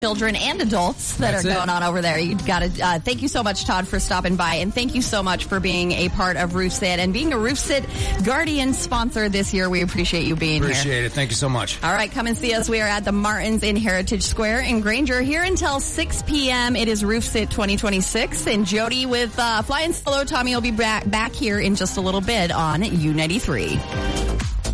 children and adults that are going on over there. You got to thank you so much, Todd, for stopping by, and thank you so much for being a part of RoofSit and being a RoofSit Guardian sponsor this year. We appreciate you being here. Appreciate it. Thank you so much. All right, come and see us. We are at the Martins in Heritage Square in Granger here until 6 p.m. It is RoofSit 2026, and Jody with Flying Solo. Tommy will be back here in just a little bit on U93.